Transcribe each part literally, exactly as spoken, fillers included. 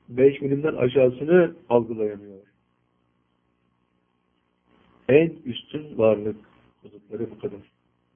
beş milimden aşağısını algılayamıyor. En üstün varlık. Huzurları bu kadar.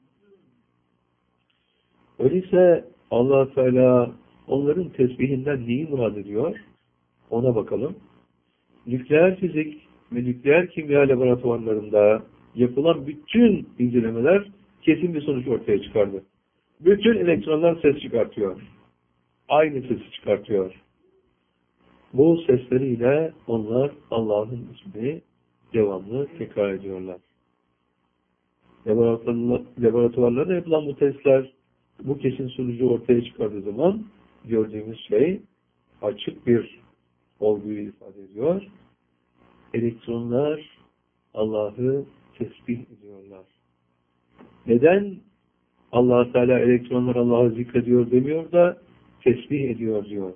Öyleyse Allah Teala onların tesbihinden neyi murad ediyor? Ona bakalım. Nükleer fizik ve nükleer kimya laboratuvarlarında yapılan bütün incelemeler kesin bir sonuç ortaya çıkardı. Bütün elektronlar ses çıkartıyor. Aynı sesi çıkartıyor. Bu sesleriyle onlar Allah'ın ismini devamlı tekrar ediyorlar. Laboratuvarlarda yapılan bu testler bu kesin sonucu ortaya çıkardığı zaman gördüğümüz şey açık bir olguyu ifade ediyor. Elektronlar Allah'ı tesbih ediyorlar. Neden Allah Teala elektronlar Allah'ı zikrediyor demiyor da tesbih ediyor diyor.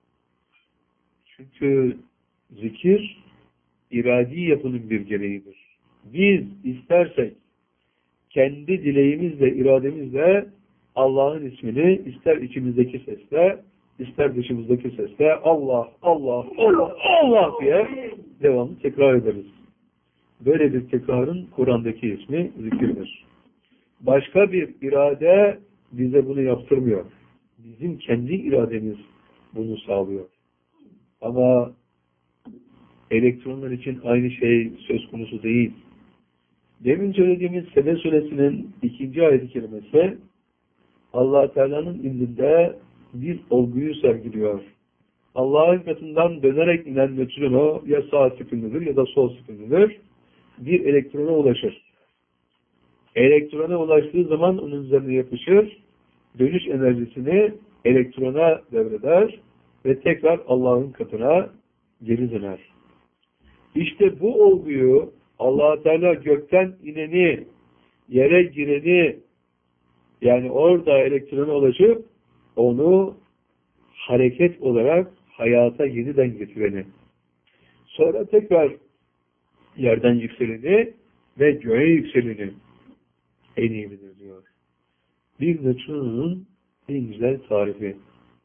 Çünkü zikir iradi yapının bir gereğidir. Biz istersek kendi dileğimizle, irademizle Allah'ın ismini ister içimizdeki sesle, ister dışımızdaki sesle Allah, Allah, Allah, Allah diye devamlı tekrar ederiz. Böyle bir tekrarın Kur'an'daki ismi zikirdir. Başka bir irade bize bunu yaptırmıyor. Bizim kendi irademiz bunu sağlıyor. Ama elektronlar için aynı şey söz konusu değil. Demin söylediğimiz Sebe Suresinin ikinci ayet-i kerimesi Allah Teala'nın indinde bir olguyu sergiliyor. Allah'ın katından dönerek inen nötrino ya sağ spinlidir ya da sol spinlidir. Bir elektrona ulaşır. Elektrona ulaştığı zaman onun üzerine yapışır. Dönüş enerjisini elektrona devreder ve tekrar Allah'ın katına geri döner. İşte bu olguyu Allah Teala gökten ineni, yere gireni, yani orada elektrona ulaşıp onu hareket olarak hayata yeniden getireni, sonra tekrar yerden yükseleni ve göğe yükseleni en iyi bilir diyor. Bir nötronun en güzel tarifi.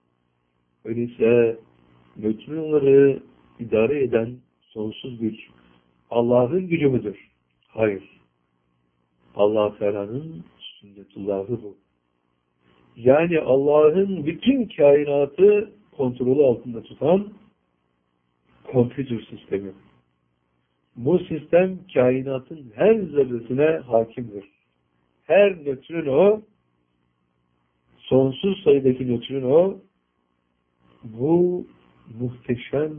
Öyleyse nötronları idare eden sonsuz güç Allah'ın gücü müdür? Hayır. Allah Teala'nın sünnetullahı bu. Yani Allah'ın bütün kainatı kontrolü altında tutan kompütür sistemi. Bu sistem kainatın her zerresine hakimdir. Her nötrino, sonsuz sayıdaki nötrino bu muhteşem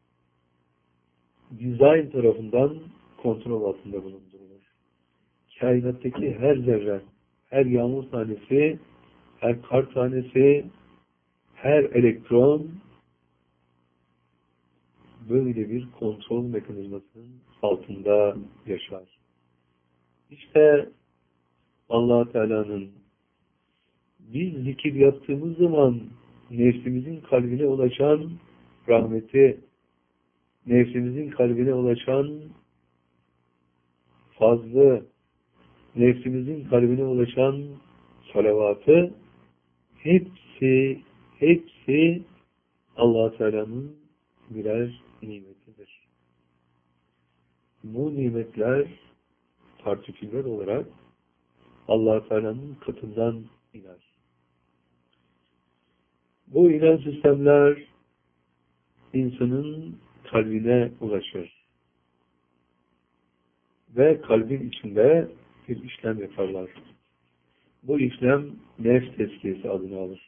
dizayn tarafından kontrol altında bulundurulur. Kainattaki her zerre, her yağmur tanesi, her kar tanesi, her elektron böyle bir kontrol mekanizmasının altında yaşar. İşte Allah Teala'nın biz zikir yaptığımız zaman nefsimizin kalbine ulaşan rahmeti, nefsimizin kalbine ulaşan fazlı, nefsimizin kalbine ulaşan salavatı hepsi, hepsi Allah Teala'nın birer nimetidir. Bu nimetler partiküller olarak Allah Teala'nın katından iner. Bu inen sistemler insanın kalbine ulaşır. Ve kalbin içinde bir işlem yaparlar. Bu işlem nefs tezkiyesi adını alır.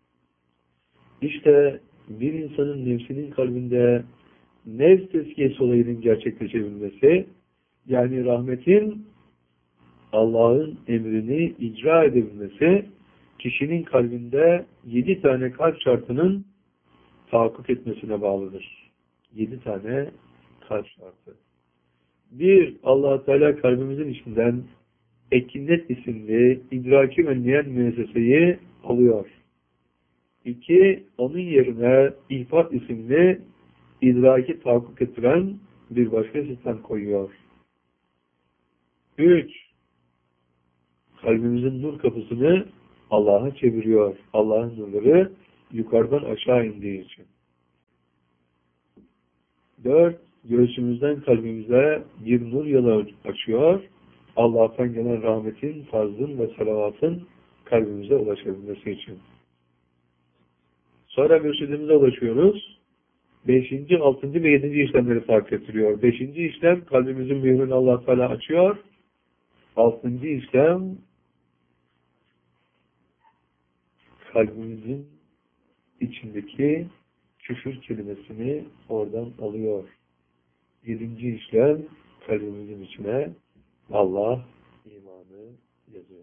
İşte bir insanın nefsinin kalbinde nefs tezkiyesi olayının gerçekleşebilmesi, yani rahmetin Allah'ın emrini icra edebilmesi, kişinin kalbinde yedi tane kalp şartının tahakkuk etmesine bağlıdır. Yedi tane kalp şartı. Bir, Allah Teala kalbimizin içinden Ekinet isimli idraki önleyen müesseseyi alıyor. İki, onun yerine İhfat isimli idraki tahakkuk ettiren bir başka sistem koyuyor. Üç, kalbimizin nur kapısını Allah'a çeviriyor. Allah'ın nurları yukarıdan aşağı indiği için. Dört, göğsümüzden kalbimize bir nur yolu açıyor. Allah'tan gelen rahmetin, fazlın ve salavatın kalbimize ulaşabilmesi için. Sonra mürşidimize ulaşıyoruz. Beşinci, altıncı ve yedinci işlemleri fark ettiriyor. Beşinci işlem, kalbimizin mührünü Allah Teala açıyor. Altıncı işlem, kalbimizin içindeki küfür kelimesini oradan alıyor. Yedinci işlem, kalbimizin içine Allah imanı yazıyor.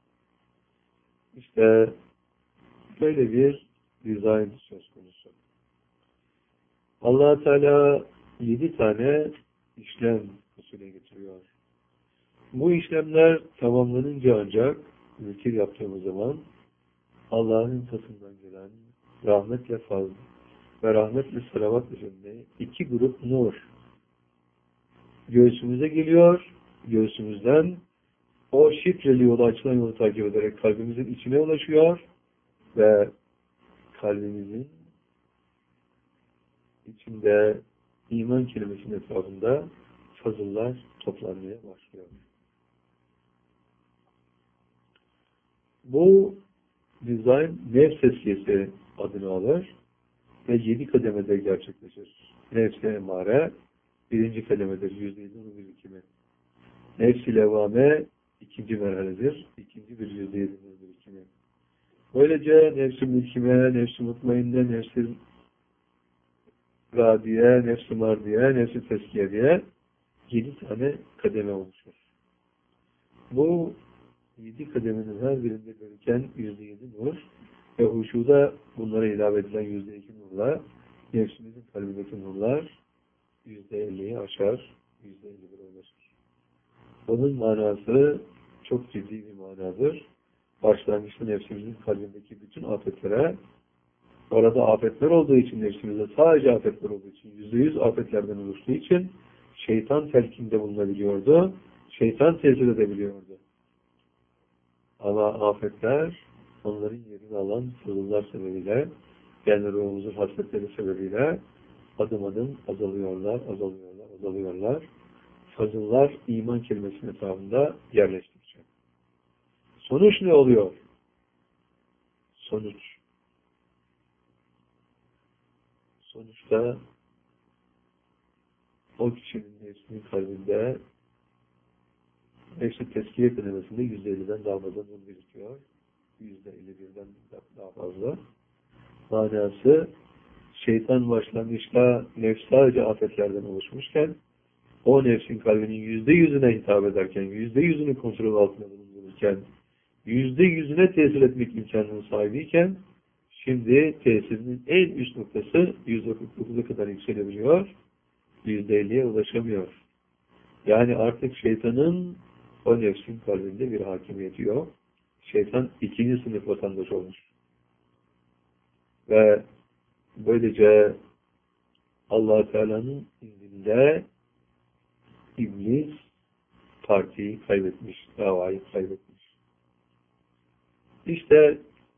İşte böyle bir dizayn söz konusu. Allah Teala yedi tane işlem usulü getiriyor. Bu işlemler tamamlanınca ancak zikir yaptığımız zaman Allah'ın katından gelen rahmetle fazl ve rahmetle salavat üzerinde iki grup nur göğsümüze geliyor. Göğsümüzden o şifreli yolu, açılan yolu takip ederek kalbimizin içine ulaşıyor ve kalbimizin içinde iman kelimesinin etrafında fazıllar toplanmaya başlıyor. Bu dizayn nefs tezkiyesi adını alır ve yedi kademede gerçekleşir. Nefs-i emare birinci kademedir, yüzde yedi nur birikimi. Nefs-i levvame ikinci merhaledir, ikinci bir yüzde yedi nur birikimi. Böylece nefs-i mülkime, nefs-i mutmainne, nefs-i radiye, nefs-i mardiye, nefs-i teskiye diye yedi tane kademe oluşur. Bu yedi kademenin her birinde biriken yüzde yedi nur ve huşuda bunlara ilave edilen yüzde iki nurla nefsimizin kalbindeki nurlar yüzde elliyi aşar, yüzde elli bir ulaşır. Onun manası çok ciddi bir manadır. Başlangıçta nefsimizin kalbindeki bütün afetlere, orada afetler olduğu için, nefsimizde sadece afetler olduğu için, yüzde yüz afetlerden oluştuğu için şeytan telkinde bulunabiliyordu, şeytan tesir edebiliyordu. Ama afetler onların yerini alan fızıllar sebebiyle, yani ruhumuzun hasretleri sebebiyle adım adım azalıyorlar, azalıyorlar, azalıyorlar. Fazıllar iman kelimesinin etrafında yerleştikçe. Sonuç ne oluyor? Sonuç. Sonuçta o kişinin nefsinin kalbinde nefsi teskiye kelimesinde yüzde elliden daha fazla nur birikiyor. Yüzde elli birden daha fazla. Manası şeytan başlangıçta nefs sadece afetlerden oluşmuşken o nefsin kalbinin yüzde yüzüne hitap ederken, yüzde yüzünü kontrol altında bulundururken, yüzde yüzüne tesir etmek imkanının sahibiyken şimdi tesirinin en üst noktası yüzde kırk dokuza kadar yükselebiliyor, yüzde elliye ulaşamıyor. Yani artık şeytanın o nefsin kalbinde bir hakimiyeti yok. Şeytan ikinci sınıf vatandaş olmuş. Ve böylece Allah Teala'nın indinde İblis partiyi kaybetmiş, davayı kaybetmiş. İşte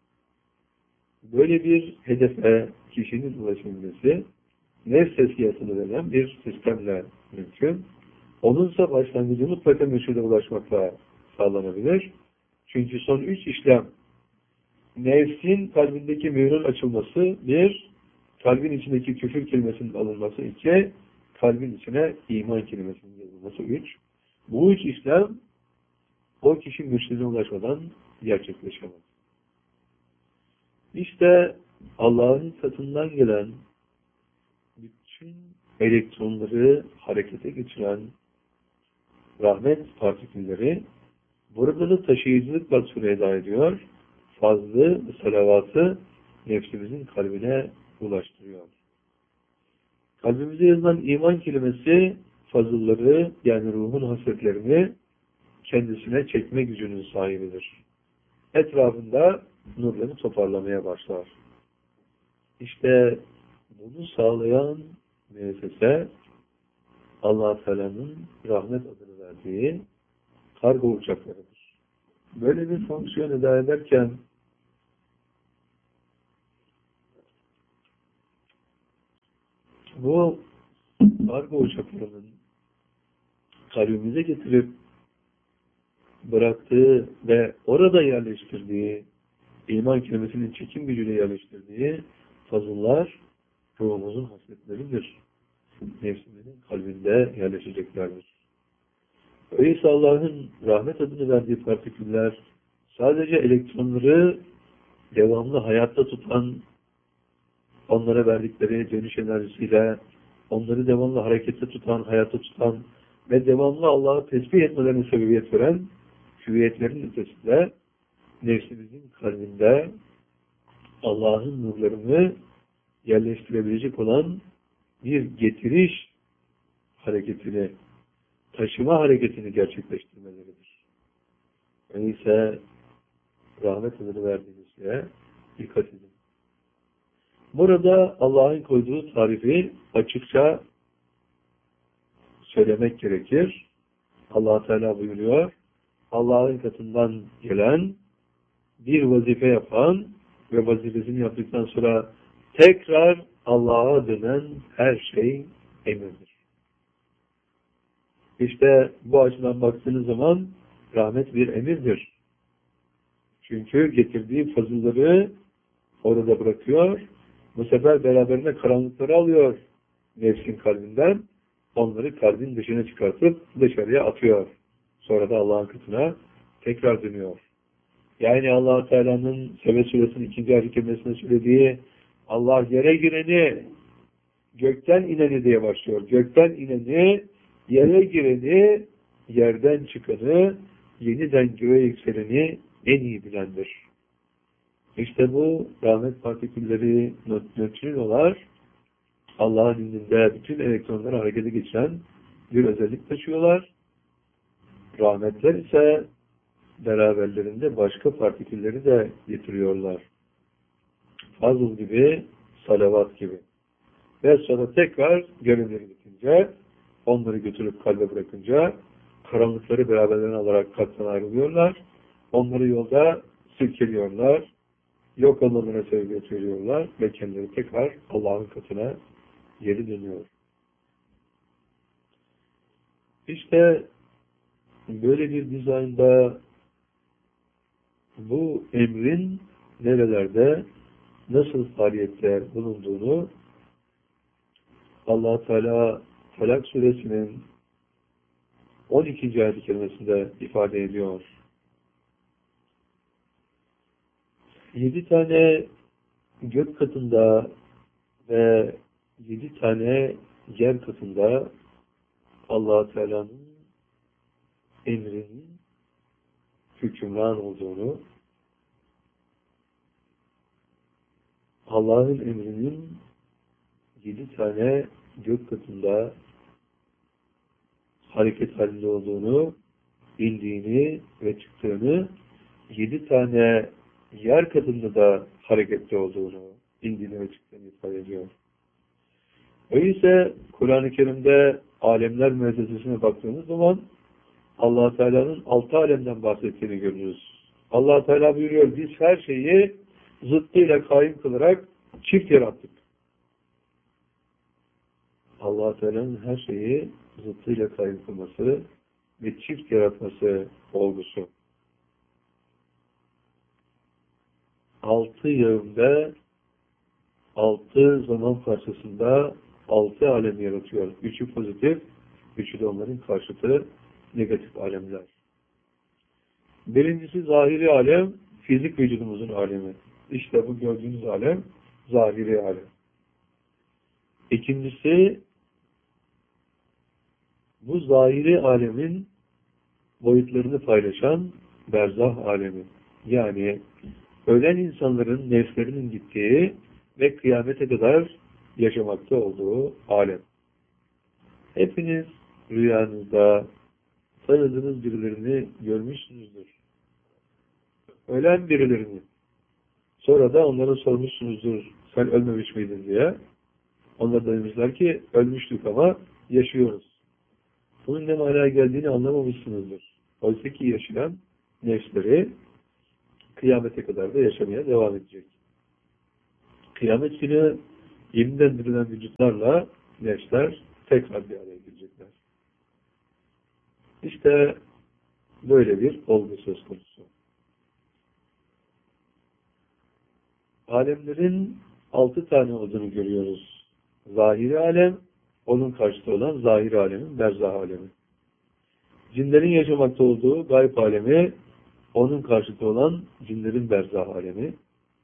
böyle bir hedefe kişinin ulaşabilmesi nefs tezkiyesine verilen bir sistemle mümkün. Onunsa başlangıcı mutlaka mürşide ulaşmakla sağlanabilir. Çünkü son üç işlem nefsin kalbindeki mührün açılması, bir, kalbin içindeki küfür kelimesinin alınması, iki, kalbin içine iman kelimesinin yazılması, üç. Bu üç işlem o kişi mürşidine ulaşmadan gerçekleşemez. İşte Allah'ın katından gelen bütün elektronları harekete geçiren rahmet partikülleri burada da taşıyıcılık vasfını eda ediyor. Fazlı salavatı nefsimizin kalbine ulaştırıyor. Kalbimize yazılan iman kelimesi fazılları, yani ruhun hasretlerini kendisine çekme gücünün sahibidir. Etrafında nurları toparlamaya başlar. İşte bunu sağlayan müessese Allah Teala'nın rahmet adını verdiği kargo uçaklarıdır. Böyle bir fonksiyon eda ederken bu kargo uçaklarının kalbimize getirip bıraktığı ve orada yerleştirdiği, iman kelimesinin çekim gücüyle yerleştirdiği fazıllar ruhumuzun hasletleridir. Nefsimizin kalbinde yerleşeceklerdir. Öyleyse Allah'ın rahmet adını verdiği partiküller sadece elektronları devamlı hayatta tutan, onlara verdikleri dönüş enerjisiyle onları devamlı harekette tutan, hayatta tutan ve devamlı Allah'ı tesbih etmelerine sebebiyet veren hüviyetlerin ötesinde nefsimizin kalbinde Allah'ın nurlarını yerleştirebilecek olan bir getiriş hareketini, taşıma hareketini gerçekleştirmeleridir. Öyleyse rahmet adını verdiğimiz şeye dikkat edin. Burada Allah'ın koyduğu tarifi açıkça söylemek gerekir. Allah Teala buyuruyor, Allah'ın katından gelen bir vazife yapan ve vazifesini yaptıktan sonra tekrar Allah'a dönen her şey emirdir. İşte bu açıdan baktığınız zaman rahmet bir emirdir. Çünkü getirdiği fazılları orada bırakıyor. Bu sefer beraberinde karanlıkları alıyor nefsin kalbinden. Onları kalbin dışına çıkartıp dışarıya atıyor. Sonra da Allah'ın katına tekrar dönüyor. Yani Allah Teala'nın Sebe Suresinin ikinci ayet kelimesinde söylediği Allah yere gireni, gökten ineni diye başlıyor. Gökten ineni, yere gireni, yerden çıkanı, yeniden göğe yükseleni en iyi bilendir. İşte bu rahmet partikülleri, nötrinolar Allah'ın indinde bütün elektronları harekete geçiren bir özellik taşıyorlar. Rahmetler ise beraberlerinde başka partikülleri de getiriyorlar. Fazıl gibi, salavat gibi. Ve sonra tekrar görevleri bitince, onları götürüp kalbe bırakınca, karanlıkları beraberlerine alarak kalpten ayrılıyorlar. Onları yolda silkeliyorlar. Yok olmalarına sebebiyet veriyorlar ve kendileri tekrar Allah'ın katına geri dönüyor. İşte böyle bir dizaynda bu emrin nerelerde nasıl faaliyette bulunduğunu Allah Teala Felak Suresinin on ikinci ayet-i kerimesinde ifade ediyor. Yedi tane gök katında ve yedi tane yer katında Allah Teala'nın emrinin hükümran olduğunu, Allah'ın emrinin yedi tane gök katında hareket halinde olduğunu, indiğini ve çıktığını, yedi tane yer katında da harekette olduğunu, indiğini ve çıktığını ifade ediyor. Öyleyse Kur'an-ı Kerim'de alemler müessesesine baktığımız zaman Allah Teala'nın altı alemden bahsettiğini görürüz. Allah Teala buyuruyor, biz her şeyi zıttıyla kaim kılarak çift yarattık. Allah Teala'nın her şeyi zıttıyla kaim kılması ve çift yaratması olgusu. Altı yığında, altı zaman parçasında altı alem yaratıyor. Üçü pozitif, üçü de onların karşıtı negatif alemler. Birincisi zahiri alem, fizik vücudumuzun alemi. İşte bu gördüğünüz alem, zahiri alem. İkincisi, bu zahiri alemin boyutlarını paylaşan berzah alemi. Yani ölen insanların nefslerinin gittiği ve kıyamete kadar yaşamakta olduğu alem. Hepiniz rüyanızda tanıdığınız birilerini görmüşsünüzdür. Ölen birilerini. Sonra da onlara sormuşsunuzdur, sen ölmemiş miydin diye. Onlar da demişler ki, ölmüştük ama yaşıyoruz. Bunun ne manaya geldiğini anlamamışsınızdır. Oysa ki yaşayan nefsleri kıyamete kadar da yaşamaya devam edecek. Kıyamet günü yeniden dirilen vücutlarla nefsler tekrar bir araya gelecekler. İşte böyle bir olgu söz konusu. Alemlerin altı tane olduğunu görüyoruz. Zahiri alem, onun karşıtı olan zahiri alemin berzah alemi. Cinlerin yaşamakta olduğu gayb alemi, onun karşıtı olan cinlerin berzah alemi.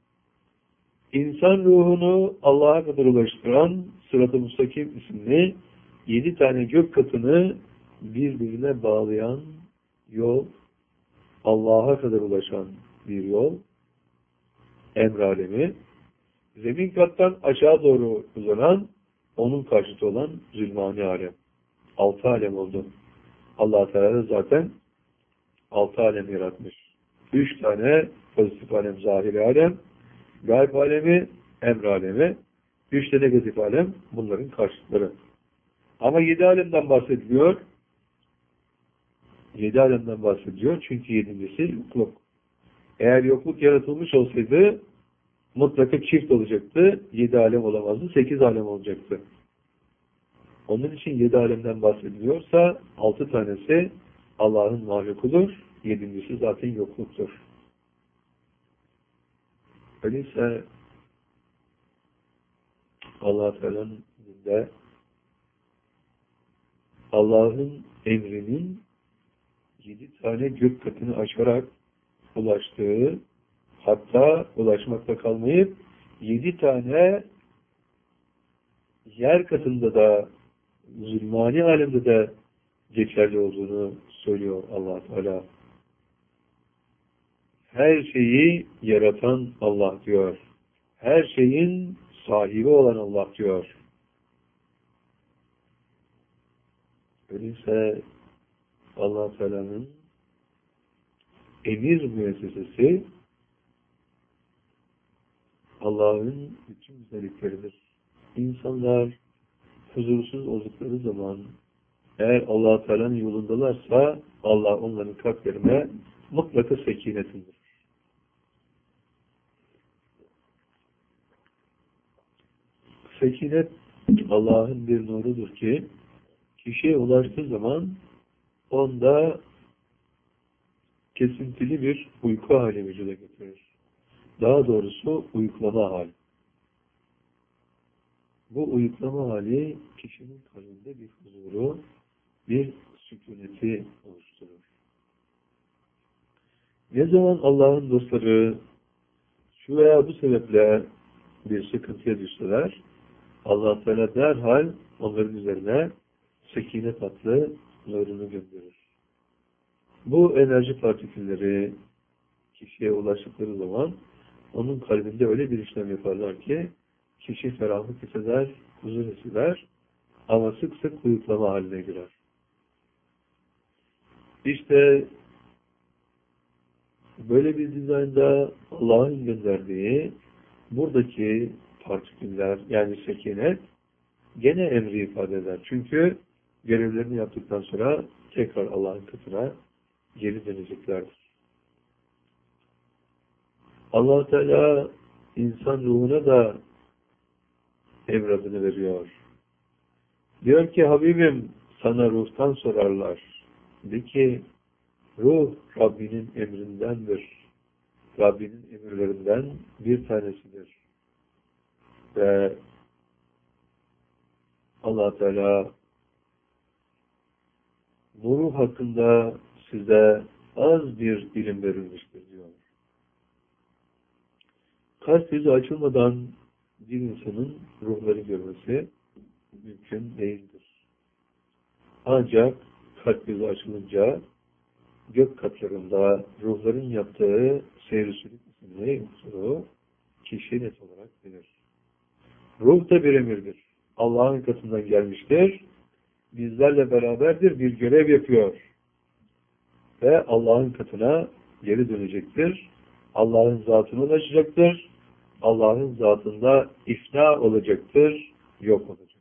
İnsan ruhunu Allah'a kadar ulaştıran Sırat-ı Müstakim isimli yedi tane gök katını birbirine bağlayan yol, Allah'a kadar ulaşan bir yol, emr alemi. Zemin kattan aşağı doğru uzanan, onun karşıtı olan zulmani alem. Altı alem oldu. Allah Teala zaten altı alem yaratmış. Üç tane pozitif alem, zahiri alem, gayb alemi, emr alemi, üç de negatif alem, bunların karşıtları. Ama yedi alemden bahsediliyor. Yedi alemden bahsediliyor. Çünkü yedincisi yokluk. Eğer yokluk yaratılmış olsaydı mutlaka çift olacaktı. Yedi alem olamazdı. Sekiz alem olacaktı. Onun için yedi alemden bahsediliyorsa altı tanesi Allah'ın mahlukudur. Yedincisi zaten yokluktur. Öyleyse Allah-u Teala'nın de Allah'ın emrinin yedi tane gök katını açarak ulaştığı, hatta ulaşmakta kalmayıp yedi tane yer katında da zulmani alemde de geçerli olduğunu söylüyor Allah Teala. Her şeyi yaratan Allah diyor. Her şeyin sahibi olan Allah diyor. Öyleyse Allah Teala'nın emir müessesesi Allah'ın bütün güzellikleridir. İnsanlar huzursuz oldukları zaman eğer Allah Teala'nın yolundalarsa Allah onların kalplerine mutlaka sekinet indirir. Sekinet Allah'ın bir nurudur ki kişiye ulaştığı zaman onda kesintili bir uyku hali vücuda getirir. Daha doğrusu uyuklama hali. Bu uyuklama hali kişinin kalbinde bir huzuru, bir sükuneti oluşturur. Ne zaman Allah'ın dostları şu veya bu sebeple bir sıkıntıya düşseler, Allah Teala derhal onların üzerine sekinet adlı nurunu gönderir. Bu enerji partikülleri kişiye ulaştıkları zaman onun kalbinde öyle bir işlem yaparlar ki kişi ferahlık hisseder, huzur hisseder ama sık sık uyuklama haline girer. İşte böyle bir dizaynda Allah'ın gönderdiği buradaki partiküller yani sekinet gene emri ifade eder. Çünkü görevlerini yaptıktan sonra tekrar Allah'ın katına geri döneceklerdir. Allah Teala insan ruhuna da emradını veriyor. Diyor ki Habibim sana ruhtan sorarlar. De ki ruh Rabbinin emrindendir. Rabbinin emirlerinden bir tanesidir. Ve Allah Teala bu ruh hakkında size az bir ilim verilmiştir diyor. Kalp yüzü açılmadan bir insanın ruhları görmesi mümkün değildir. Ancak kalp yüzü açılınca gök katlarında ruhların yaptığı seyr-i sülük isimli unsuru kişi net olarak bilir. Ruh da bir emirdir. Allah'ın katından gelmiştir. Bizlerle beraberdir, bir görev yapıyor. Ve Allah'ın katına geri dönecektir. Allah'ın zatına ulaşacaktır. Allah'ın zatında ifna olacaktır, yok olacaktır.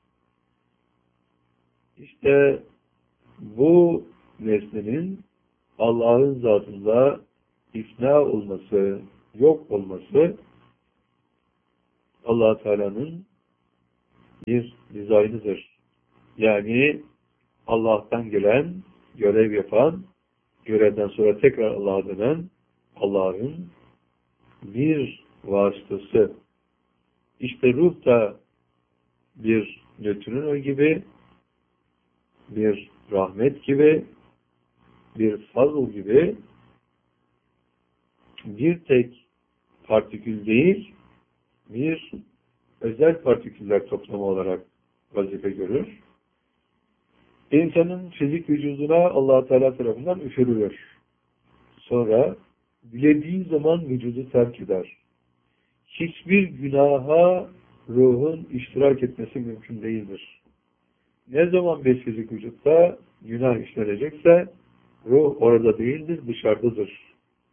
İşte bu nesnenin Allah'ın zatında ifna olması, yok olması Allah Teala'nın bir dizaynıdır. Yani Allah'tan gelen, görev yapan, görevden sonra tekrar Allah'a dönen Allah'ın bir vasıtası. İşte ruh da bir nötron gibi, bir rahmet gibi, bir fazl gibi bir tek partikül değil, bir özel partiküller toplamı olarak vazife görür. İnsanın fizik vücuduna Allah Teala tarafından üfürülür. Sonra dilediği zaman vücudu terk eder. Hiçbir günaha ruhun iştirak etmesi mümkün değildir. Ne zaman bir fizik vücutta günah işlenecekse ruh orada değildir, dışarıdadır.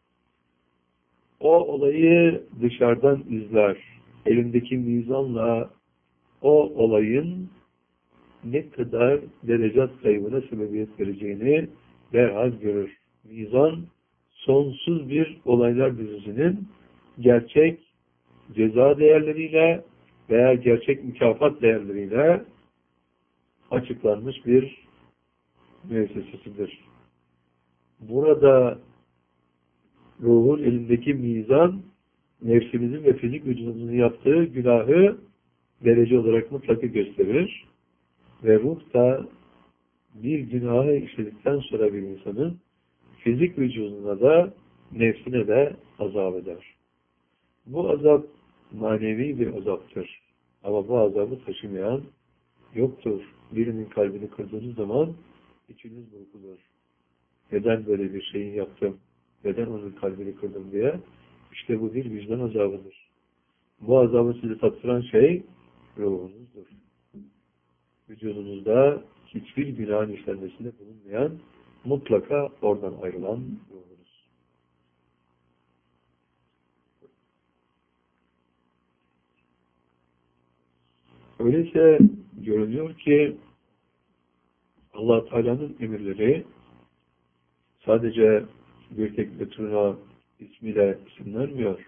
O olayı dışarıdan izler. Elindeki mizanla o olayın ne kadar derecat kaybına sebebiyet vereceğini derhal görür. Mizan, sonsuz bir olaylar dizisinin gerçek ceza değerleriyle veya gerçek mükafat değerleriyle açıklanmış bir müessesesidir. Burada ruhun elindeki mizan, nefsimizin ve fizik vücudumuzun yaptığı günahı derece olarak mutlaka gösterir. Ve ruh da bir günahı işledikten sonra bir insanın fizik vücuduna da nefsine de azap eder. Bu azap manevi bir azaptır. Ama bu azabı taşımayan yoktur. Birinin kalbini kırdığınız zaman içiniz burkulur. Neden böyle bir şeyi yaptım? Neden onun kalbini kırdım diye? İşte bu bir vicdan azabıdır. Bu azabı sizi tattıran şey ruhunuzdur. Vücudunuzda hiçbir günahın işlenmesinde bulunmayan, mutlaka oradan ayrılan ruhunuz. Öyleyse görülüyor ki Allah Teala'nın emirleri sadece bir tek nötrona ismiyle isimlenmiyor.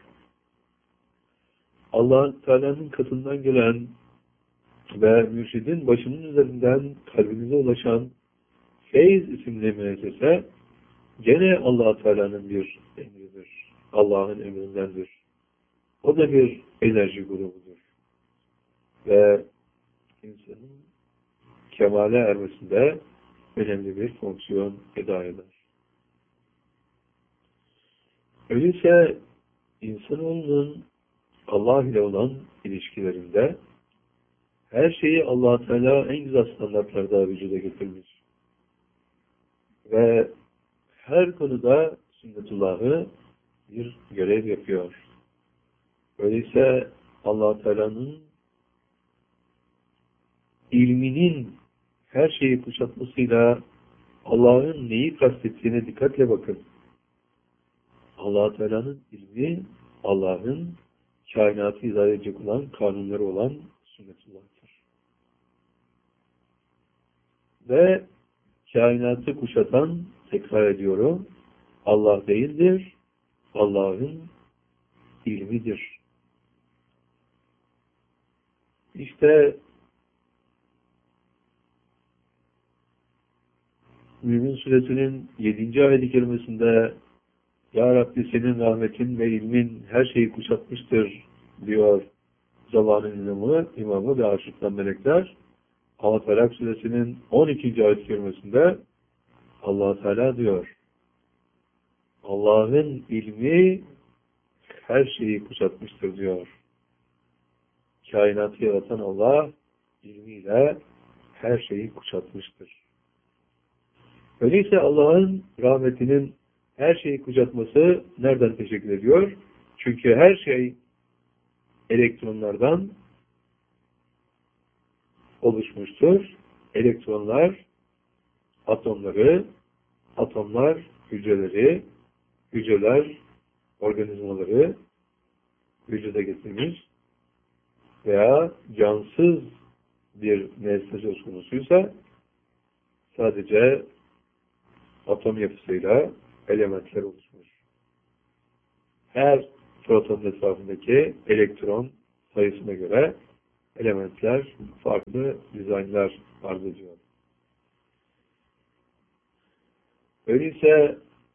Allah Teala'nın katından gelen ve mürşidin başının üzerinden kalbimize ulaşan feyz isimli müessese gene Allah Teala'nın bir emridir. Allah'ın emrindendir. O da bir enerji grubudur. Ve insanın kemale ermesinde önemli bir fonksiyon eda eder. Öyleyse insanoğlunun Allah ile olan ilişkilerinde her şeyi Allah Teala en güzel standartlarda vücuda getirmiş. Ve her konuda sünnetullahı bir görev yapıyor. Öyleyse Allah Teala'nın ilminin her şeyi kuşatmasıyla Allah'ın neyi kastettiğine dikkatle bakın. Allah Teala'nın ilmi, Allah'ın kainatı idare edecek olan, kanunları olan sünnetullah'tır. Ve kainatı kuşatan, tekrar ediyorum, Allah değildir, Allah'ın ilmidir. İşte Mümin Suresinin yedinci ayet-i kerimesinde Ya Rabbi senin rahmetin ve ilmin her şeyi kuşatmıştır diyor zamanın imamı, imamı ve aşıktan melekler. Ama Felak Suresinin on ikinci ayet-i kerimesinde Allah Teala diyor Allah'ın ilmi her şeyi kuşatmıştır diyor. Kainatı yaratan Allah ilmiyle her şeyi kuşatmıştır. Öyleyse Allah'ın rahmetinin her şeyi kuşatması nereden teşekkür ediyor? Çünkü her şey elektronlardan oluşmuştur. Elektronlar atomları, atomlar hücreleri, hücreler organizmaları vücuda getirmiş veya cansız bir nesne söz konusuysa sadece atom yapısıyla elementler oluşmuş. Her protonun etrafındaki elektron sayısına göre elementler farklı dizaynlar arz ediyor. Öyleyse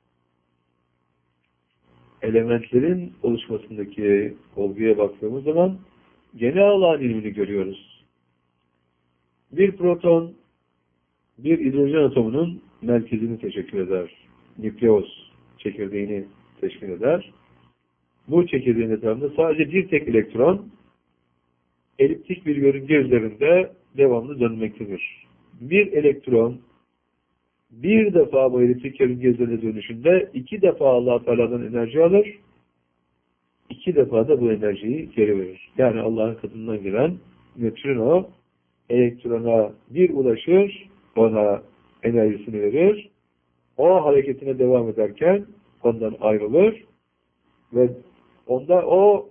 elementlerin oluşmasındaki olguya baktığımız zaman gene Allah'ın ilmini görüyoruz. Bir proton, bir hidrojen atomunun merkezini teşkil eder. Nükleus çekirdeğini teşkil eder. Bu çekirdeğin etrafında sadece bir tek elektron eliptik bir yörünge üzerinde devamlı dönmektedir. Bir elektron bir defa bu eliptik yörünge üzerine dönüşünde iki defa Allah Teala'dan enerji alır, iki defa da bu enerjiyi geri verir. Yani Allah'ın katından gelen nötrino elektrona bir ulaşır, ona enerjisini verir, o hareketine devam ederken ondan ayrılır ve onda o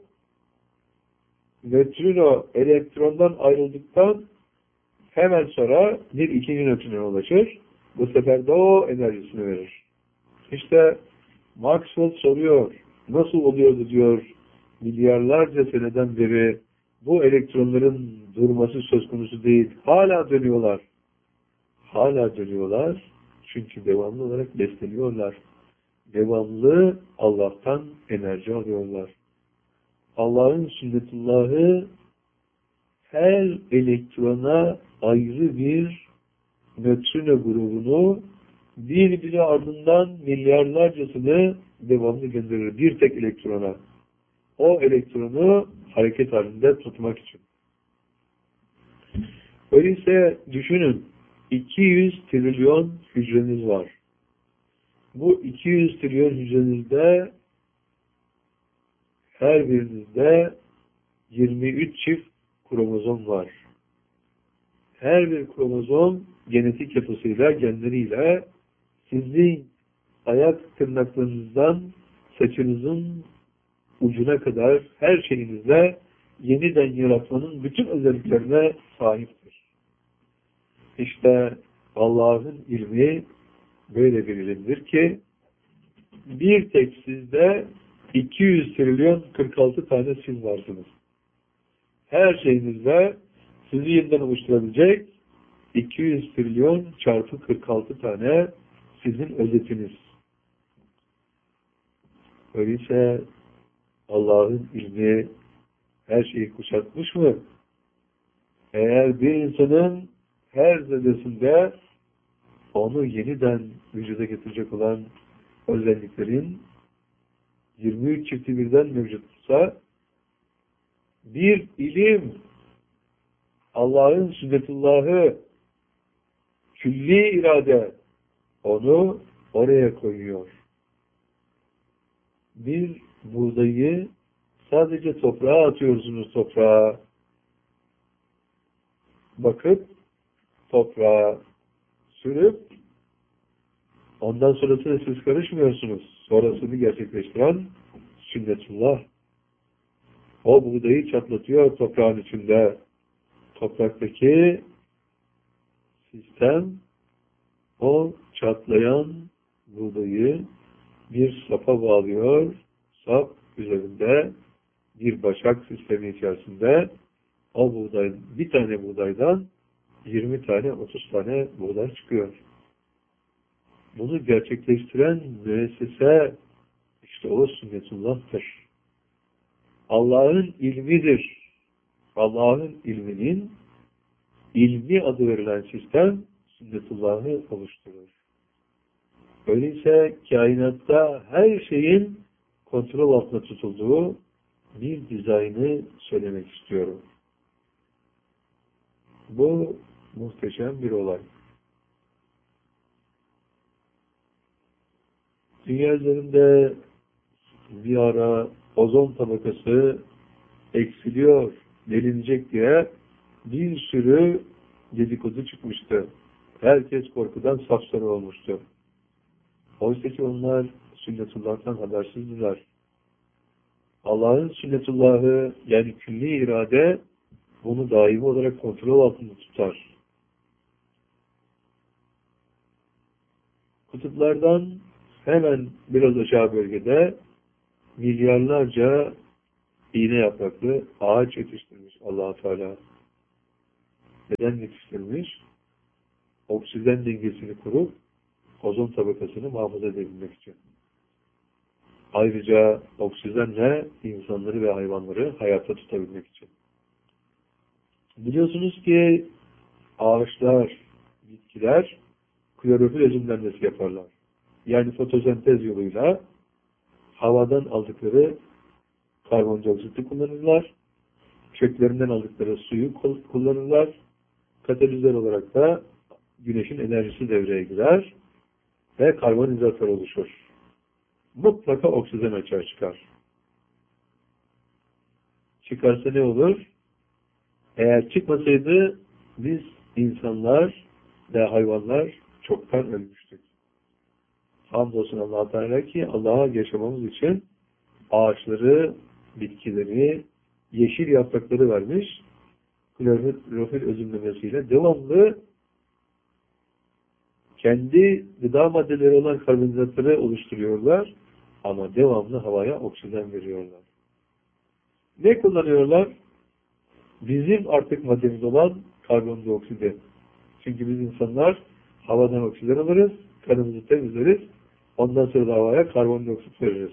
nötrino elektrondan ayrıldıktan hemen sonra bir ikinci nötrinoya ulaşır. Bu sefer de o enerjisini verir. İşte Maxwell soruyor, nasıl oluyordu diyor, milyarlarca seneden beri bu elektronların durması söz konusu değil. Hala dönüyorlar. Hala dönüyorlar. Çünkü devamlı olarak besleniyorlar. Devamlı Allah'tan enerji alıyorlar. Allah'ın sünnetullahı her elektrona ayrı bir nötrino grubunu birbiri ardından milyarlarcasını devamlı gönderir. Bir tek elektrona. O elektronu hareket halinde tutmak için. Öyleyse düşünün, iki yüz trilyon hücreniz var. Bu iki yüz trilyon hücrenizde her birinizde yirmi üç çift kromozom var. Her bir kromozom genetik yapısıyla, genleriyle sizin ayak tırnaklarınızdan saçınızın ucuna kadar her şeyinizle yeniden yaratmanın bütün özelliklerine sahiptir. İşte Allah'ın ilmi böyle bir ilimdir ki bir tek sizde iki yüz trilyon kırk altı tane siz varsınız. Her şeyinizde sizi yeniden oluşturabilecek iki yüz trilyon çarpı kırk altı tane sizin özetiniz. Öyleyse Allah'ın ilmi her şeyi kuşatmış mı? Eğer bir insanın her zerresinde onu yeniden vücuda getirecek olan özelliklerin yirmi üç çifti birden mevcutsa bir ilim Allah'ın sünnetullahı külli irade onu oraya koyuyor. Bir buğdayı sadece toprağa atıyorsunuz, toprağa bakıp toprağa sürüp ondan sonrasına siz karışmıyorsunuz. Sonrasını gerçekleştiren sünnetullah. O buğdayı çatlatıyor toprağın içinde. Topraktaki sistem o çatlayan buğdayı bir sapa bağlıyor. Sap üzerinde bir başak sistemi içerisinde o buğday, bir tane buğdaydan yirmi tane, otuz tane buğday çıkıyor. Bunu gerçekleştiren müessese işte o sünnetullah'tır. Allah'ın ilmidir. Allah'ın ilminin ilmi adı verilen sistem sünnetullah'ı oluşturur. Öyleyse kainatta her şeyin kontrol altında tutulduğu bir dizaynı söylemek istiyorum. Bu muhteşem bir olay. Dünya üzerinde bir ara ozon tabakası eksiliyor, delinecek diye bir sürü dedikodu çıkmıştı. Herkes korkudan sapsarı olmuştu. Oysa ki onlar sünnetullah'tan habersizdiler. Allah'ın sünnetullahı yani külli irade bunu daimi olarak kontrol altında tutar. Kutuplardan hemen biraz aşağı bölgede milyarlarca iğne yapraklı ağaç yetiştirmiş Allah-u Teala. Neden yetiştirmiş? oksijen dengesini kurup ozon tabakasını muhafaza edebilmek için. Ayrıca oksijenle insanları ve hayvanları hayatta tutabilmek için. Biliyorsunuz ki ağaçlar, bitkiler klorofil özümlenmesi yaparlar. Yani fotosentez yoluyla havadan aldıkları karbondioksiti kullanırlar. Köklerinden aldıkları suyu kullanırlar. Katalizör olarak da güneşin enerjisi devreye girer ve karbonizatör oluşur. Mutlaka oksijen açığa çıkar. Çıkarsa ne olur? Eğer çıkmasaydı biz insanlar ve hayvanlar çoktan ölmüştük. Hamdolsun Allah-u Teala ki Allah'a yaşamamız için ağaçları, bitkileri, yeşil yaprakları vermiş. Klorofil özümlemesiyle devamlı kendi gıda maddeleri olan karbonhidratları oluşturuyorlar ama devamlı havaya oksijen veriyorlar. Ne kullanıyorlar? Bizim artık maddemiz olan karbondioksidi. Çünkü biz insanlar havadan oksijen alırız, kanımızı temizleriz, ondan sonra da havaya karbondioksit veririz.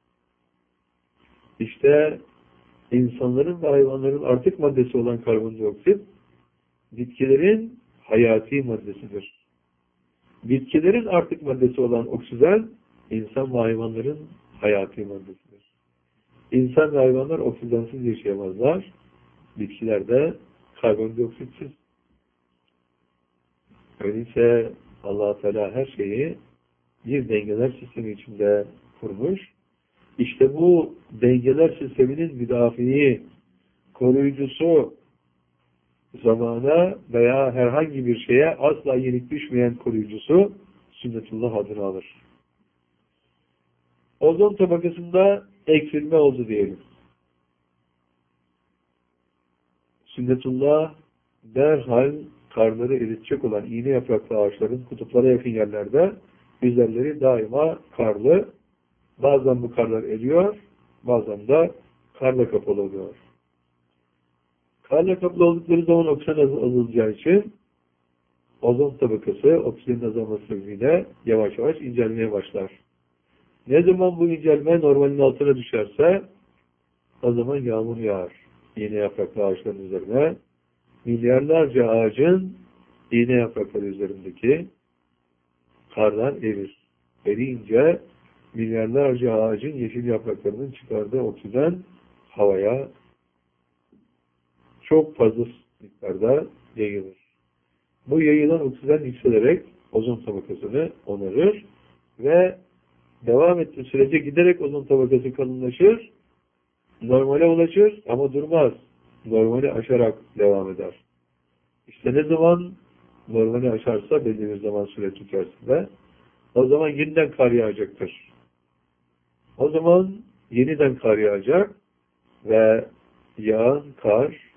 İşte insanların ve hayvanların artık maddesi olan karbondioksit, bitkilerin hayati maddesidir. Bitkilerin artık maddesi olan oksijen, insan ve hayvanların hayati maddesidir. İnsan ve hayvanlar oksijensiz yaşayamazlar. Bitkiler de karbondioksitsiz. Öyleyse Allah-u Teala her şeyi bir dengeler sistemi içinde kurmuş. İşte bu dengeler sisteminin müdafiği, koruyucusu, zamana veya herhangi bir şeye asla yenik düşmeyen koruyucusu sünnetullah adını alır. Ozon tabakasında eksilme oldu diyelim. Sünnetullah derhal karları eritecek olan iğne yapraklı ağaçların kutuplara yakın yerlerde üzerleri daima karlı. Bazen bu karlar eriyor, bazen de karla kapalı oluyor. Karla kapalı oldukları zaman oksijen azalacağı için ozon tabakası oksijenin azalması sebebiyle yavaş yavaş incelmeye başlar. Ne zaman bu incelme normalin altına düşerse o zaman yağmur yağar. İğne yapraklı ağaçların üzerine milyarlarca ağacın iğne yaprakları üzerindeki karlar erir. Eriyince milyarlarca ağacın yeşil yapraklarının çıkardığı oksijen havaya çok fazla miktarda yayılır. Bu yayılan oksijen yükselerek ozon tabakasını onarır ve devam ettiği sürece giderek ozon tabakası kalınlaşır, normale ulaşır ama durmaz. Normali aşarak devam eder. İşte ne zaman normali aşarsa belli bir zaman süresi içerisinde o zaman yeniden kar yağacaktır. O zaman yeniden kar yağacak ve yağan kar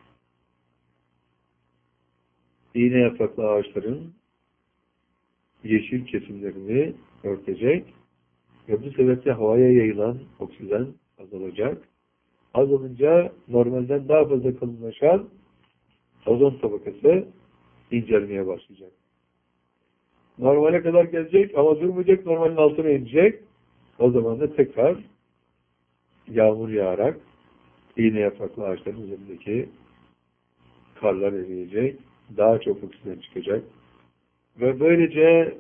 iğne yapraklı ağaçların yeşil kesimlerini örtecek ve bu sebeple havaya yayılan oksijen azalacak. Azalınca normalden daha fazla kalınlaşan ozon tabakası incelmeye başlayacak. Normale kadar gelecek ama durmayacak, normalin altına inecek. O zaman da tekrar yağmur yağarak iğne yapraklı ağaçların üzerindeki karlar eriyecek. Daha çok oksijen çıkacak. Ve böylece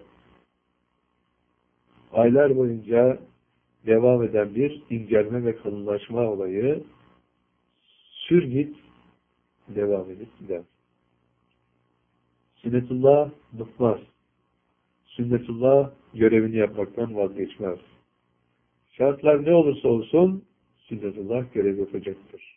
aylar boyunca devam eden bir incelme ve kalınlaşma olayı sür git devam edip gider. Sünnetullah bıkmaz. Sünnetullah görevini yapmaktan vazgeçmez. Şartlar ne olursa olsun sünnetullah görev yapacaktır.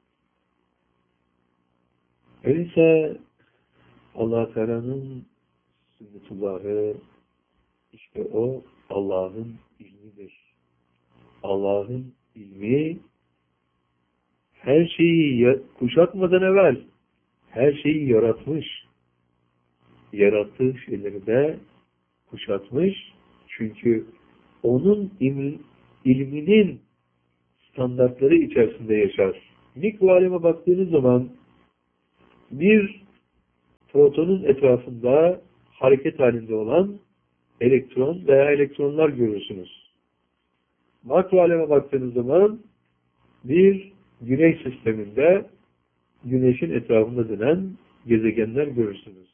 Öyleyse Allah Teala'nın sünnetullahı işte o Allah'ın ilmidir. Allah'ın ilmi her şeyi kuşatmadan evvel her şeyi yaratmış. Yarattığı şeyleri de kuşatmış. Çünkü onun ilminin standartları içerisinde yaşar. Mikro aleme baktığınız zaman bir protonun etrafında hareket halinde olan elektron veya elektronlar görürsünüz. Makro aleme baktığınız zaman bir güneş sisteminde güneşin etrafında dönen gezegenler görürsünüz.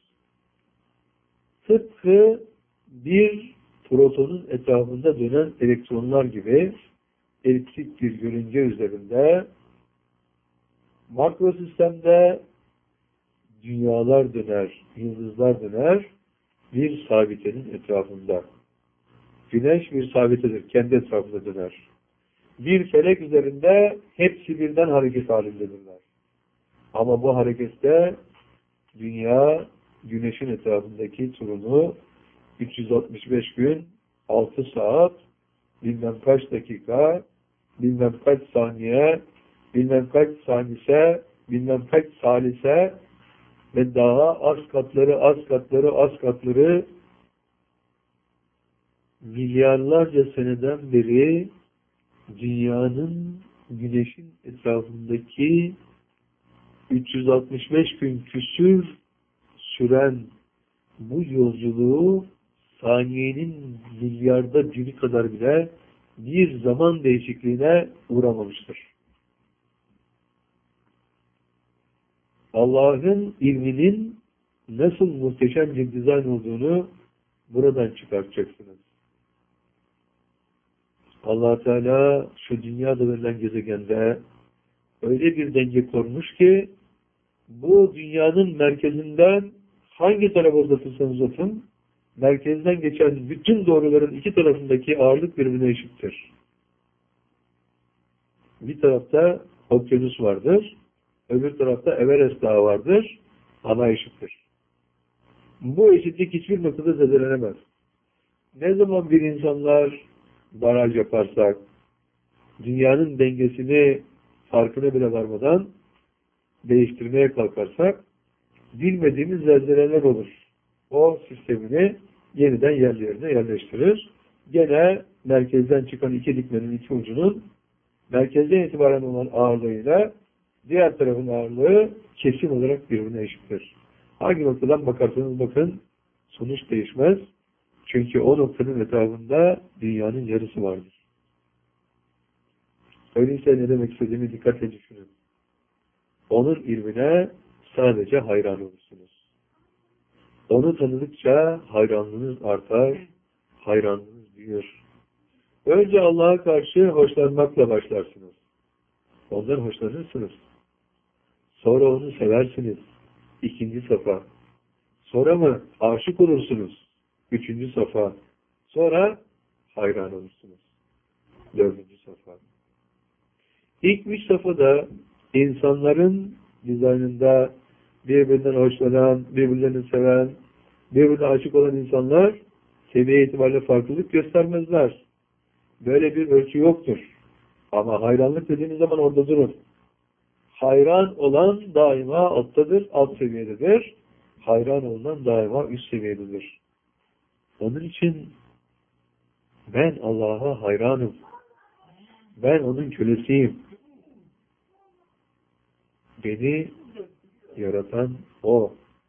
Tıpkı bir protonun etrafında dönen elektronlar gibi eliptik bir yörünge üzerinde makro sistemde dünyalar döner, yıldızlar döner bir sabitenin etrafında. Güneş bir sabitedir, kendi etrafında döner. Bir felek üzerinde hepsi birden hareket halindedirler. Ama bu harekette dünya güneşin etrafındaki turunu üç yüz altmış beş gün, altı saat, bilmem kaç dakika, bilmem kaç saniye, bilmem kaç saniyese, bilmem kaç salise ve daha az katları, az katları, az katları milyarlarca seneden beri dünyanın güneşin etrafındaki üç yüz altmış beş gün küsür süren bu yolculuğu saniyenin milyarda biri kadar bile bir zaman değişikliğine uğramamıştır. Allah'ın ilminin nasıl muhteşem bir dizayn olduğunu buradan çıkartacaksınız. Allah Teala şu dünyada verilen gezegende öyle bir denge kurmuş ki bu dünyanın merkezinden hangi tarafa uzatırsanız uzatın, merkezden geçen bütün doğruların iki tarafındaki ağırlık birbirine eşittir. Bir tarafta okyanus vardır, öbür tarafta Everest Dağı vardır, ana eşittir. Bu eşitlik hiçbir noktada zedelenemez. Ne zaman bir insanlar baraj yaparsak, dünyanın dengesini farkına bile varmadan değiştirmeye kalkarsak, bilmediğimiz zelzeleler olur. O sistemini yeniden yerlerine yerleştirir. Gene merkezden çıkan iki dikmenin iki ucunun merkezden itibaren olan ağırlığıyla diğer tarafın ağırlığı kesin olarak birbirine eşittir. Hangi noktadan bakarsanız bakın sonuç değişmez. Çünkü o noktanın etrafında dünyanın yarısı vardır. Öyleyse ne demek istediğimi dikkatle düşünün. Onun ilmine sadece hayran olursunuz. Onu tanıdıkça hayranlığınız artar, hayranlığınız büyür. Önce Allah'a karşı hoşlanmakla başlarsınız. Ondan hoşlanırsınız. Sonra onu seversiniz. İkinci safa. Sonra mı aşık olursunuz? Üçüncü safa. Sonra hayran olursunuz. Dördüncü safa. İlk üç safhada insanların dizaynında birbirinden hoşlanan, birbirlerini seven, birbirine aşık olan insanlar seviye itibariyle farklılık göstermezler. Böyle bir ölçü yoktur. Ama hayranlık dediğiniz zaman orada durun. Hayran olan daima alttadır, alt seviyededir. Hayran olunan daima üst seviyededir. Onun için ben Allah'a hayranım. Ben onun kölesiyim. Beni yaratan O.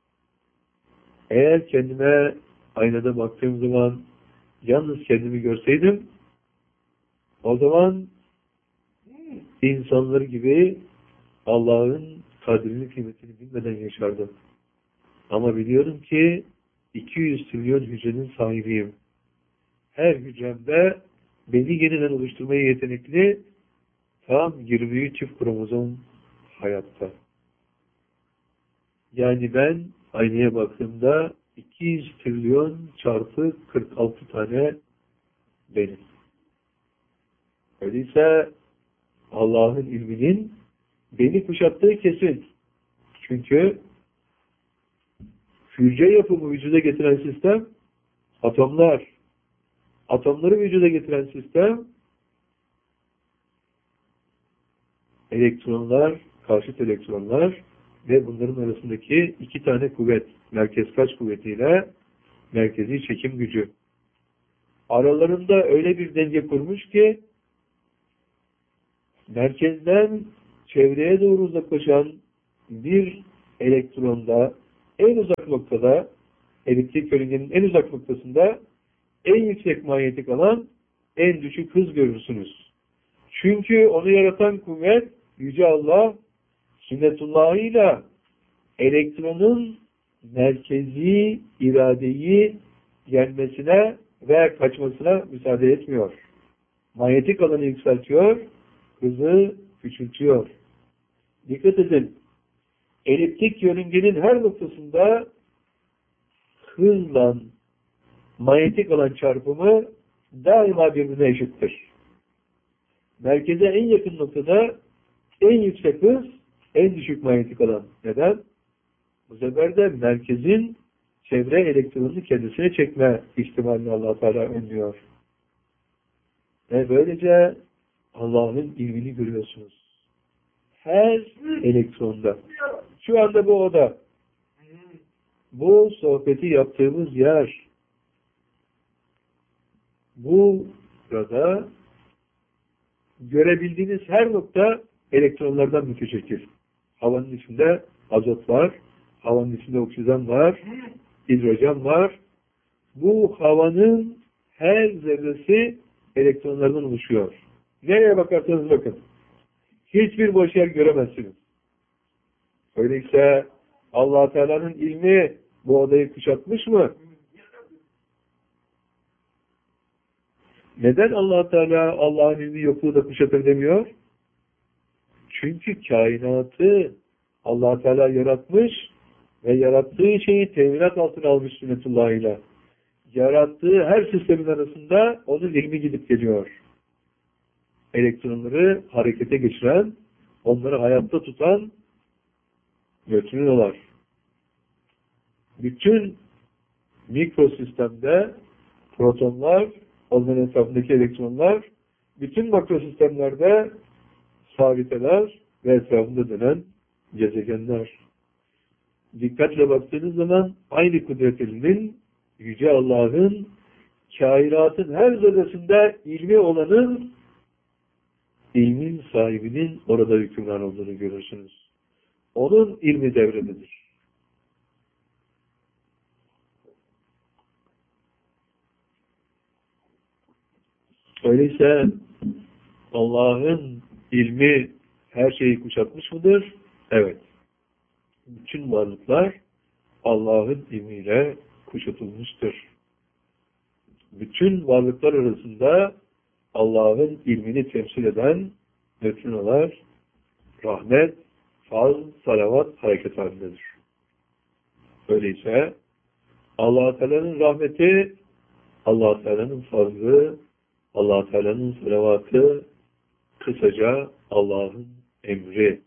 Eğer kendime aynada baktığım zaman yalnız kendimi görseydim, o zaman insanlar gibi Allah'ın kadrini, kıymetini bilmeden yaşardım. Ama biliyorum ki iki yüz trilyon hücrenin sahibiyim. Her hücremde beni yeniden oluşturmaya yetenekli tam yirmi üç çift kromozom hayatta. Yani ben aynaya baktığımda iki yüz trilyon çarpı kırk altı tane benim. Öyleyse Allah'ın ilminin beni kuşattığı kesin. Çünkü hücre yapımı vücuda getiren sistem atomlar. Atomları vücuda getiren sistem elektronlar, karşıt elektronlar ve bunların arasındaki iki tane kuvvet, merkez kaç kuvvetiyle merkezi çekim gücü. Aralarında öyle bir denge kurmuş ki merkezden çevreye doğru uzaklaşan bir elektronda en uzak noktada Eliptik yörüngenin en uzak noktasında en yüksek manyetik alan, en düşük hız görürsünüz. Çünkü onu yaratan kuvvet Yüce Allah sünnetullahıyla elektronun merkezi iradeyi gelmesine ve kaçmasına müsaade etmiyor. Manyetik alanı yükseltiyor, hızı küçültüyor. Dikkat edin, eliptik yörüngenin her noktasında hızla manyetik alan çarpımı daima birbirine eşittir. Merkeze en yakın noktada en yüksek hız, en düşük manyetik alan. Neden? Bu sefer de merkezin çevre elektronunu kendisine çekme ihtimalini Allah Teala önlüyor. Ve böylece Allah'ın ilmini görüyorsunuz. Her elektronda. Şu anda bu oda. Bu sohbeti yaptığımız yer. Bu burada görebildiğiniz her nokta elektronlardan müteşekkil. Havanın içinde azot var, havanın içinde oksijen var, hidrojen var. Bu havanın her zerresi elektronlardan oluşuyor. Nereye bakarsanız bakın. Hiçbir boş yer göremezsiniz. Öyleyse Allah Teala'nın ilmi bu odayı kuşatmış mı? Neden Allah Teala Allah'ın ilmi yokluğu da kuşatır demiyor? Çünkü kainatı Allah Teala yaratmış ve yarattığı şeyi teminat altına almış sünnetullahıyla. Yarattığı her sistemin arasında onun ilmi gidip geliyor. Elektronları harekete geçiren, onları hayatta tutan nötrinolar. Bütün mikrosistemde protonlar, onların etrafındaki elektronlar, bütün makrosistemlerde sabiteler ve etrafında dönen gezegenler. Dikkatle baktığınız zaman aynı kudret elinin, Yüce Allah'ın kainatın her zerresinde ilmi olanın, ilmin sahibinin orada hükümran olduğunu görürsünüz. Onun ilmi devrededir. Öyleyse Allah'ın ilmi her şeyi kuşatmış mıdır? Evet. Bütün varlıklar Allah'ın ilmiyle kuşatılmıştır. Bütün varlıklar arasında Allah'ın ilmini temsil eden nötrinolar rahmet, fazl, salavat hareket halindedir. Öyleyse Allah Teala'nın rahmeti, Allah Teala'nın fazlı, Allah Teala'nın salavatı, kısaca Allah'ın emri.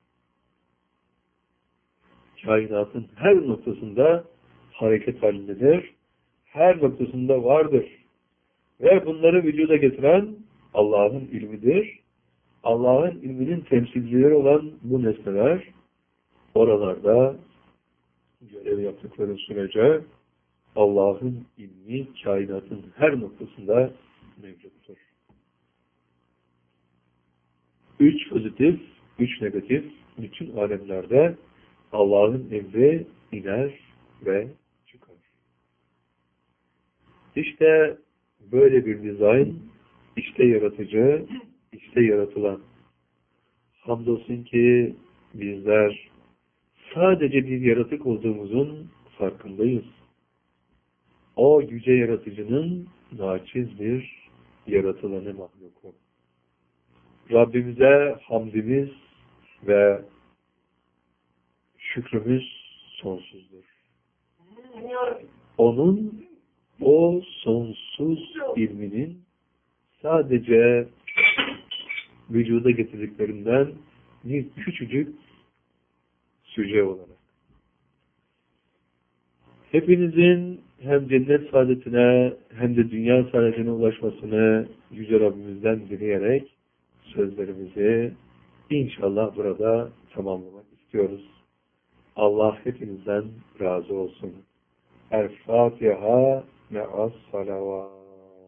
Kainatın her noktasında hareket halindedir. Her noktasında vardır. Ve bunları vücuda getiren Allah'ın ilmidir. Allah'ın ilminin temsilcileri olan bu nesneler oralarda görev yaptıkları sürece Allah'ın ilmi kainatın her noktasında mevcuttur. Üç pozitif, üç negatif, bütün alemlerde Allah'ın emri iner ve çıkar. İşte böyle bir dizayn, işte yaratıcı, işte yaratılan. Hamdolsun ki bizler sadece bir yaratık olduğumuzun farkındayız. O yüce yaratıcının naçiz bir yaratılanı mahluku. Rabbimize hamdimiz ve şükrümüz sonsuzdur. Onun o sonsuz ilminin sadece vücuda getirdiklerinden bir küçücük süce olarak. Hepinizin hem cennet saadetine hem de dünya saadetine ulaşmasını Yüce Rabbimizden dileyerek sözlerimizi inşallah burada tamamlamak istiyoruz. Allah hepinizden razı olsun. El Fatiha me'as salavat.